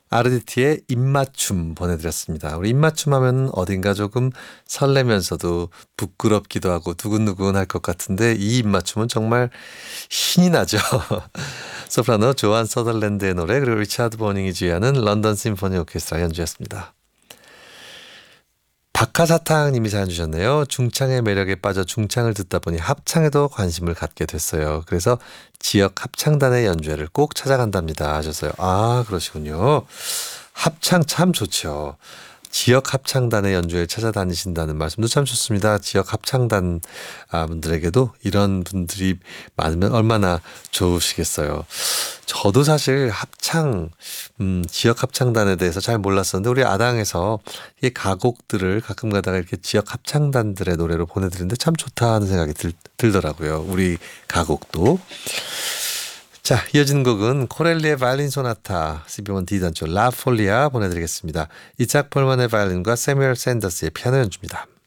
아르디티의 입맞춤 보내드렸습니다. 우리 입맞춤 하면 어딘가 조금 설레면서도 부끄럽기도 하고 두근두근할 것 같은데 이 입맞춤은 정말 신이 나죠. 소프라노 조한 서덜랜드의 노래 그리고 리차드 버닝이 지휘하는 런던 심포니 오케스트라 연주였습니다. 박하사탕님이 사연 주셨네요. 중창의 매력에 빠져 중창을 듣다 보니 합창에도 관심을 갖게 됐어요. 그래서 지역 합창단의 연주회를 꼭 찾아간답니다 하셨어요. 아, 그러시군요. 합창 참 좋죠. 지역 합창단의 연주회 찾아다니신다는 말씀도 참 좋습니다. 지역 합창단 분들에게도 이런 분들이 많으면 얼마나 좋으시겠어요. 저도 사실 지역 합창단에 대해서 잘 몰랐었는데 우리 아당에서 이 가곡들을 가끔 가다가 이렇게 지역 합창단들의 노래로 보내드리는데 참 좋다 하는 생각이 들더라고요. 우리 가곡도. 자, 이어지는 곡은 코렐리의 바이올린 소나타 12번 D단조 라폴리아 보내드리겠습니다. 이짝 폴만의 바이올린과 세뮤얼 샌더스의 피아노 연주입니다.